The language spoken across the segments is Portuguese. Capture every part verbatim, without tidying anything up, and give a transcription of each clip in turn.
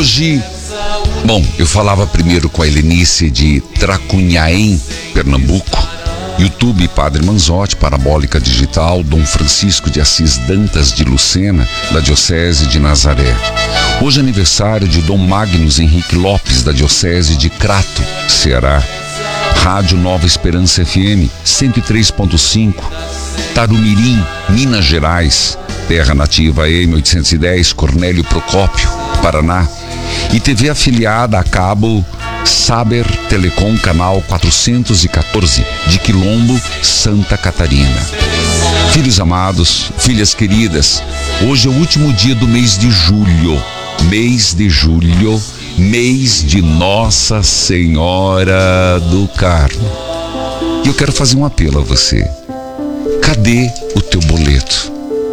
Hoje, bom, eu falava primeiro com a Helenice de Tracunhaém, Pernambuco. YouTube Padre Manzotti, Parabólica Digital, Dom Francisco de Assis Dantas de Lucena, da Diocese de Nazaré. Hoje é aniversário de Dom Magnus Henrique Lopes, da Diocese de Crato, Ceará. Rádio Nova Esperança F M, cento e três ponto cinco, Tarumirim, Minas Gerais. Terra Nativa A M oitocentos e dez, Cornélio Procópio, Paraná. E T V afiliada a cabo Saber Telecom, canal quatrocentos e quatorze, de Quilombo, Santa Catarina. Filhos amados, filhas queridas, hoje é o último dia do mês de julho. Mês de julho, mês de Nossa Senhora do Carmo. E eu quero fazer um apelo a você. Cadê o teu boleto?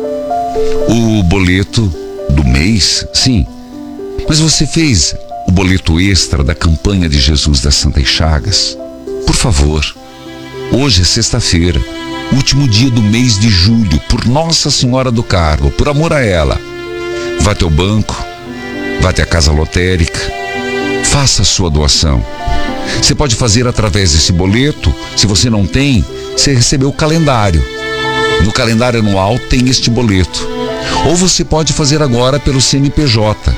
O boleto do mês, sim, mas você fez o boleto extra da campanha de Jesus das Santas Chagas? Por favor, hoje é sexta-feira, último dia do mês de julho, por Nossa Senhora do Carmo, por amor a ela. Vá até o banco, vá até a casa lotérica, faça a sua doação. Você pode fazer através desse boleto. Se você não tem, você recebeu o calendário. No calendário anual tem este boleto. Ou você pode fazer agora pelo C N P J,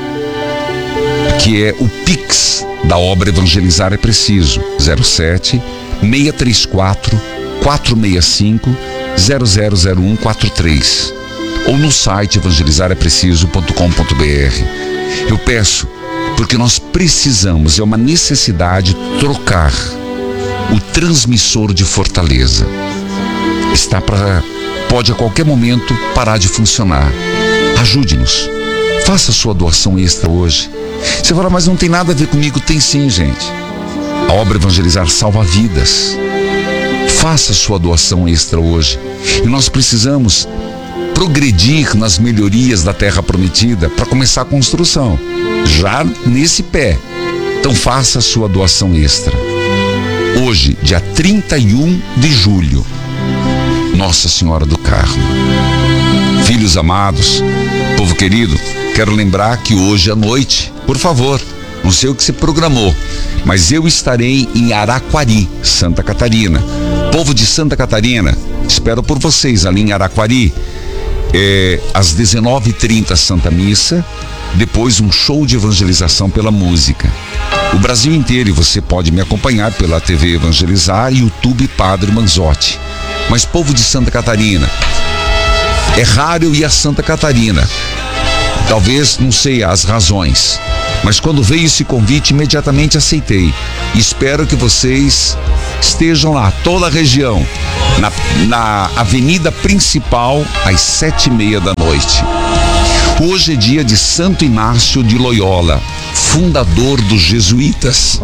que é o Pix da obra Evangelizar é Preciso, zero sete, seis três quatro, quatro seis cinco, zero zero zero um quatro três, ou no site evangelizar é preciso ponto com ponto b r. Eu peço, porque nós precisamos, é uma necessidade, trocar o transmissor de Fortaleza. Está para, pode a qualquer momento parar de funcionar. Ajude-nos, faça sua doação extra hoje. Você fala, mas não tem nada a ver comigo. Tem sim, gente. A obra Evangelizar salva vidas. Faça sua doação extra hoje. E nós precisamos progredir nas melhorias da Terra Prometida para começar a construção, já nesse pé. Então faça a sua doação extra. Hoje, dia trinta e um de julho, Nossa Senhora do Carmo. Filhos amados, povo querido, quero lembrar que hoje à noite, por favor, não sei o que se programou, mas eu estarei em Araquari, Santa Catarina. Povo de Santa Catarina, espero por vocês ali em Araquari. É, às dezenove e trinta, Santa Missa, depois um show de evangelização pela música. O Brasil inteiro, e você pode me acompanhar pela T V Evangelizar e YouTube Padre Manzotti. Mas povo de Santa Catarina, é raro eu ir a Santa Catarina. Talvez, não sei as razões, mas quando veio esse convite, imediatamente aceitei. Espero que vocês estejam lá, toda a região, na, na avenida principal, às sete e meia da noite. Hoje é dia de Santo Inácio de Loyola, fundador dos jesuítas.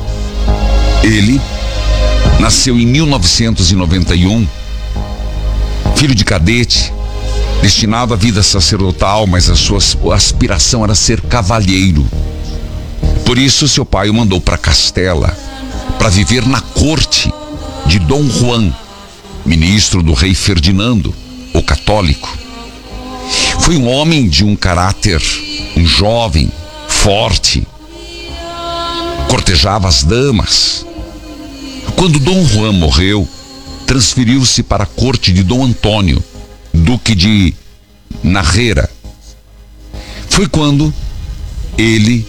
Ele nasceu em mil novecentos e noventa e um, filho de cadete, destinado à vida sacerdotal, mas a sua aspiração era ser cavalheiro. Por isso seu pai o mandou para Castela, para viver na corte de Dom Juan, ministro do rei Ferdinando, o católico. Foi um homem de um caráter, um jovem, forte, cortejava as damas. Quando Dom Juan morreu, transferiu-se para a corte de Dom Antônio, duque de Narrera. Foi quando ele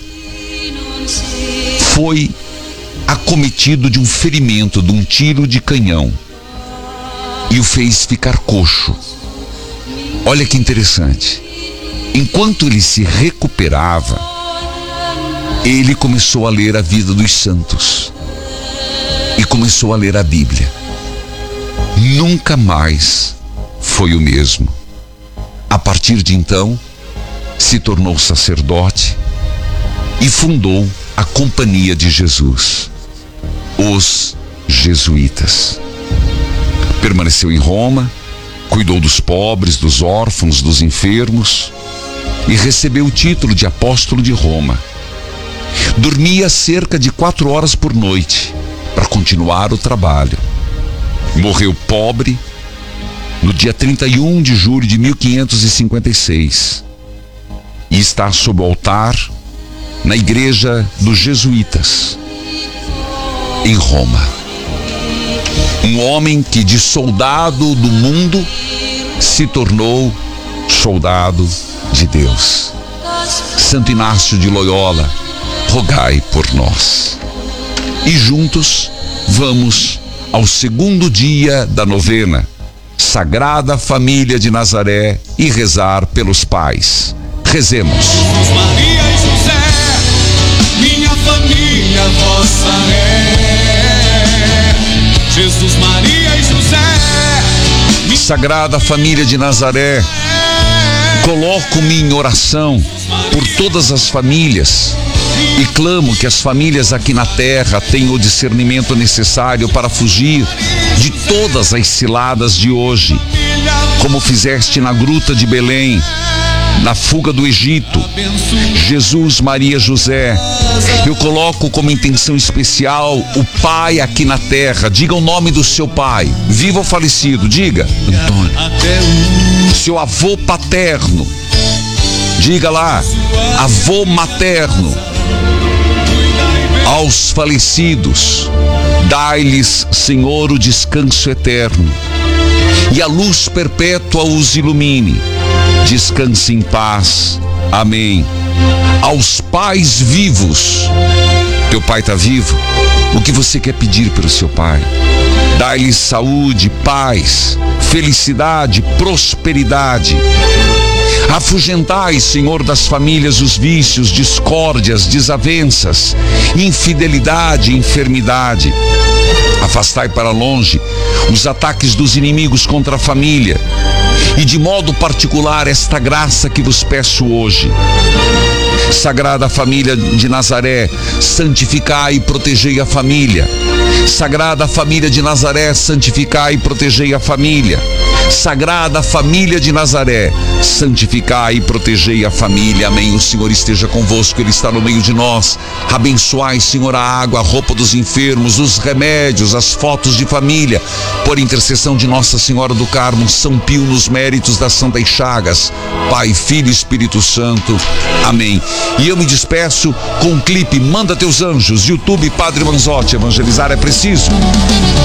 foi acometido de um ferimento, de um tiro de canhão, e o fez ficar coxo. Olha que interessante. Enquanto ele se recuperava, ele começou a ler a vida dos santos e começou a ler a Bíblia. Nunca mais foi o mesmo. A partir de então, se tornou sacerdote e fundou a Companhia de Jesus, os jesuítas. Permaneceu em Roma, cuidou dos pobres, dos órfãos, dos enfermos e recebeu o título de apóstolo de Roma. Dormia cerca de quatro horas por noite para continuar o trabalho. Morreu pobre no dia trinta e um de julho de mil quinhentos e cinquenta e seis e está sob o altar na igreja dos jesuítas, em Roma. Um homem que de soldado do mundo se tornou soldado de Deus. Santo Inácio de Loyola, rogai por nós. E juntos vamos ao segundo dia da novena, Sagrada Família de Nazaré, e rezar pelos pais. Rezemos. Jesus, Maria e José, minha família vossa é. Jesus, Maria e José, minha Sagrada Família de Nazaré, coloco-me em oração por todas as famílias e clamo que as famílias aqui na terra tenham o discernimento necessário para fugir de todas as ciladas de hoje, como fizeste na gruta de Belém, na fuga do Egito. Jesus, Maria, José, eu coloco como intenção especial o pai aqui na terra. Diga o nome do seu pai, vivo ou falecido, diga. Antônio. Seu avô paterno, diga lá. Avô materno. Aos falecidos, dai-lhes, Senhor, o descanso eterno, e a luz perpétua os ilumine. Descanse em paz. Amém. Aos pais vivos, teu pai está vivo? O que você quer pedir pelo seu pai? Dai-lhes saúde, paz, felicidade, prosperidade. Afugentai, Senhor, das famílias os vícios, discórdias, desavenças, infidelidade, enfermidade. Afastai para longe os ataques dos inimigos contra a família, e de modo particular esta graça que vos peço hoje. Sagrada Família de Nazaré, santificai e protegei a família. Sagrada Família de Nazaré, santificai e protegei a família. Sagrada Família de Nazaré, santificai e protegei a família. Amém. O Senhor esteja convosco, Ele está no meio de nós. Abençoai, Senhor, a água, a roupa dos enfermos, os remédios, as fotos de família, por intercessão de Nossa Senhora do Carmo, São Pio, nos méritos das Santas Chagas, Pai, Filho e Espírito Santo. Amém. E eu me despeço com um clipe Manda Teus Anjos, YouTube Padre Manzotti. Evangelizar é preciso.